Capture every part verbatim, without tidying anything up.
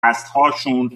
قصدهاشون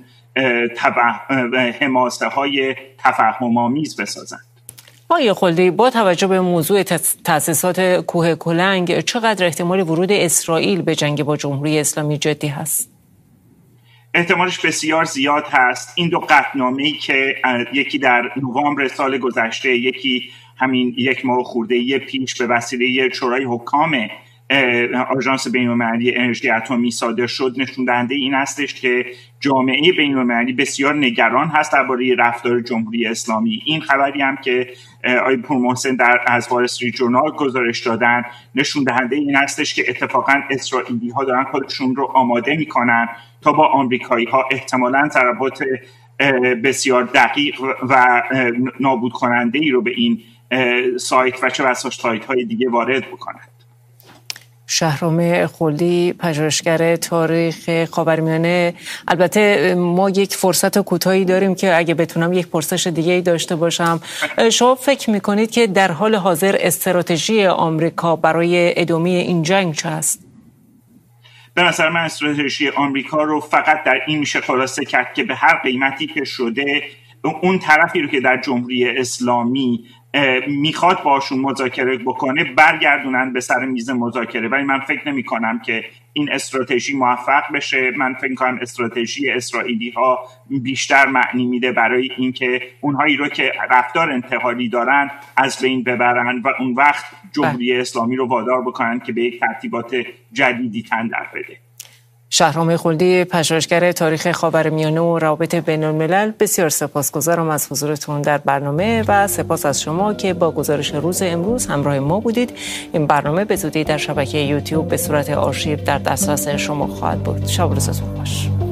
حماسه های تفهم آمیز بسازند. آقای خلدی، با توجه به موضوع تأسیسات کوه کلنگ چقدر احتمال ورود اسرائیل به جنگ با جمهوری اسلامی جدی هست؟ احتمالش بسیار زیاد هست. این دو قطعنامه‌ای که یکی در نوامبر سال گذشته، یکی همین یک ماه خورده پیش به وسیله شورای حکام آژانس بین‌المللی انرژی اتمی صادر شد، نشون دهنده این هستش که جامعه بین‌المللی بسیار نگران هست درباره رفتار جمهوری اسلامی. این خبری هم که آقای پورمحسن در از وال استریت جورنال گزارش دادن نشون دهنده این هستش که اتفاقا اسرائیلی ها دارن خودشون رو آماده میکنن تا با آمریکایی ها احتمالاً ضربات بسیار دقیق و نابود کننده ای رو به این سایت و چه بسا سایت های دیگه وارد بکنند. شهرام خلدی، پژوهشگر تاریخ خاورمیانه. البته ما یک فرصت کوتاهی داریم که اگه بتونم یک پرسش دیگه ای داشته باشم. شما فکر میکنید که در حال حاضر استراتژی آمریکا برای ادامه این جنگ چه است؟ به نظر من استراتژی آمریکا رو فقط در این میشه خلاصه کرد که به هر قیمتی که شده اون طرفی رو که در جمهوری اسلامی میخواد باشون مذاکره بکنه برگردونن به سر میز مذاکره. ولی من فکر نمی کنم که این استراتژی موفق بشه. من فکر کنم استراتژی اسرائیلی ها بیشتر معنی میده برای اینکه اونهایی رو که رفتار انتحاری دارن از بین ببرن و اون وقت جمهوری اسلامی رو وادار بکنن که به یک ترتیبات جدیدی تن در بده. شهرام خلدی، پژوهشگر تاریخ خاورمیانه و روابط بین‌الملل، بسیار سپاسگزارم از حضورتون در برنامه و سپاس از شما که با گزارش روز امروز همراه ما بودید. این برنامه به زودی در شبکه یوتیوب به صورت آرشیو در دسترس شما خواهد بود. شب و روزتون خوش.